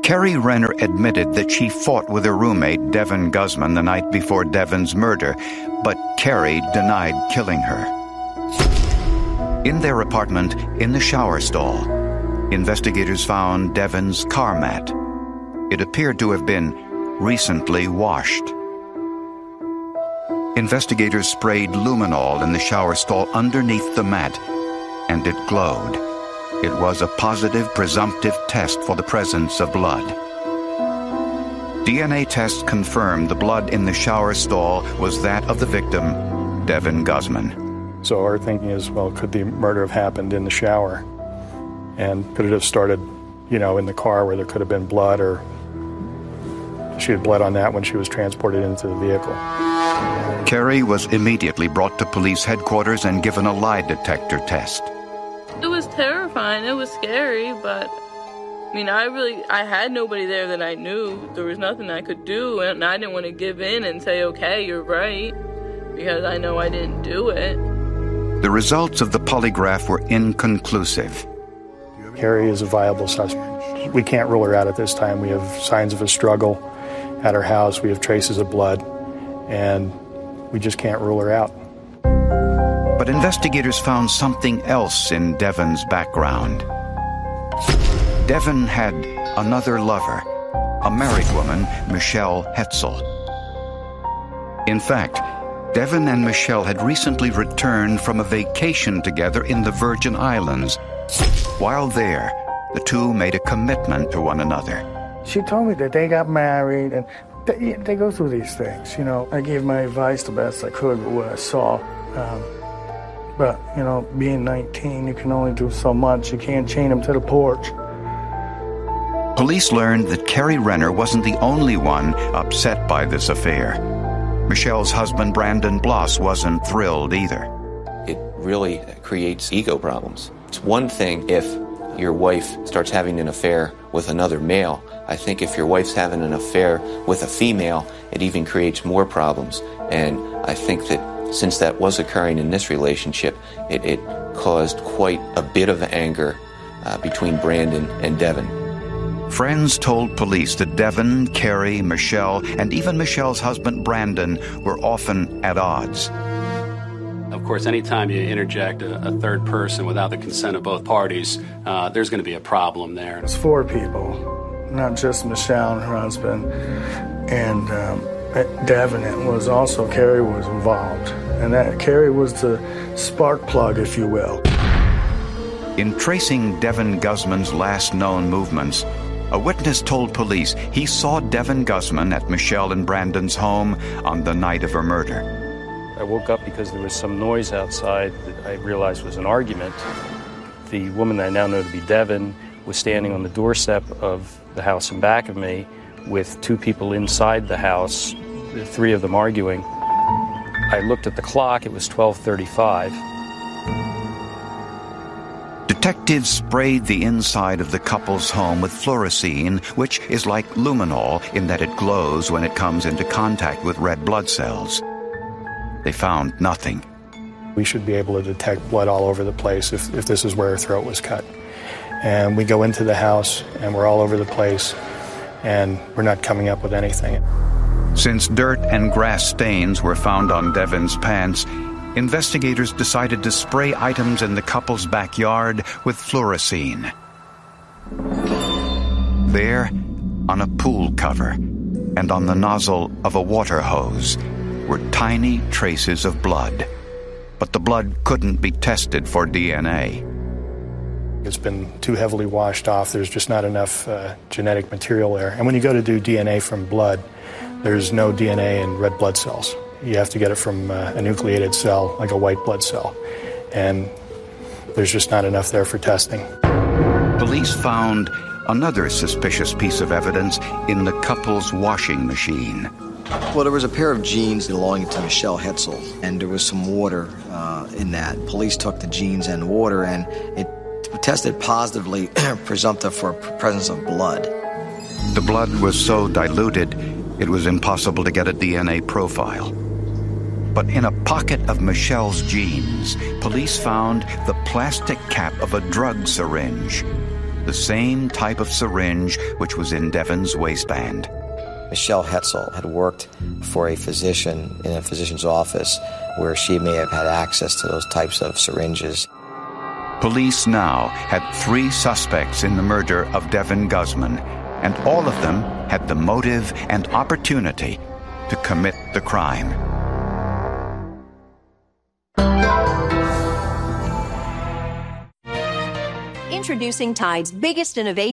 Carrie Renner admitted that she fought with her roommate, Devin Guzman, the night before Devin's murder, but Carrie denied killing her. In their apartment, in the shower stall, investigators found Devin's car mat. It appeared to have been recently washed. Investigators sprayed luminol in the shower stall underneath the mat, and it glowed. It was a positive presumptive test for the presence of blood. DNA tests confirmed the blood in the shower stall was that of the victim, Devin Guzman. So our thinking is, well, could the murder have happened in the shower? And could it have started, in the car where there could have been blood, or she had blood on that when she was transported into the vehicle? Carrie was immediately brought to police headquarters and given a lie detector test. It was terrifying. It was scary, but I had nobody there that I knew. There was nothing I could do, and I didn't want to give in and say, okay, you're right, because I know I didn't do it. The results of the polygraph were inconclusive. Carrie is a viable suspect. We can't rule her out at this time. We have signs of a struggle at her house. We have traces of blood, and we just can't rule her out. But investigators found something else in Devin's background. Devin had another lover, a married woman, Michelle Hetzel. In fact, Devin and Michelle had recently returned from a vacation together in the Virgin Islands. While there, the two made a commitment to one another. She told me that they got married, and they go through these things. I gave my advice the best I could with what I saw. But, being 19, you can only do so much. You can't chain them to the porch. Police learned that Carrie Renner wasn't the only one upset by this affair. Michelle's husband, Brandon Bloss, wasn't thrilled either. It really creates ego problems. It's one thing if your wife starts having an affair with another male. I think if your wife's having an affair with a female, it even creates more problems. And I think that since that was occurring in this relationship, it caused quite a bit of anger between Brandon and Devin. Friends told police that Devin, Carrie, Michelle, and even Michelle's husband Brandon were often at odds. Of course, anytime you interject a third person without the consent of both parties, there's going to be a problem there. It's 4 people, not just Michelle and her husband, and Devin. It was also Carrie was involved, and that Carrie was the spark plug, if you will. In tracing Devin Guzman's last known movements, a witness told police he saw Devin Guzman at Michelle and Brandon's home on the night of her murder. I woke up because there was some noise outside that I realized was an argument. The woman that I now know to be Devin was standing on the doorstep of the house in back of me with 2 people inside the house, 3 of them arguing. I looked at the clock, it was 12:35. Detectives sprayed the inside of the couple's home with fluorescein, which is like luminol in that it glows when it comes into contact with red blood cells. They found nothing. We should be able to detect blood all over the place if this is where her throat was cut. And we go into the house, and we're all over the place, and we're not coming up with anything. Since dirt and grass stains were found on Devin's pants, investigators decided to spray items in the couple's backyard with fluorescein. There, on a pool cover and on the nozzle of a water hose, were tiny traces of blood. But the blood couldn't be tested for DNA. It's been too heavily washed off. There's just not enough genetic material there. And when you go to do DNA from blood, there's no DNA in red blood cells. You have to get it from a nucleated cell, like a white blood cell. And there's just not enough there for testing. Police found another suspicious piece of evidence in the couple's washing machine. Well, there was a pair of jeans belonging to Michelle Hetzel, and there was some water in that. Police took the jeans and water, and it tested positively presumptive for presence of blood. The blood was so diluted, it was impossible to get a DNA profile. But in a pocket of Michelle's jeans, police found the plastic cap of a drug syringe. the same type of syringe which was in Devon's waistband. Michelle Hetzel had worked for a physician in a physician's office where she may have had access to those types of syringes. Police now had 3 suspects in the murder of Devon Guzman, and all of them had the motive and opportunity to commit the crime. Introducing Tide's biggest innovation.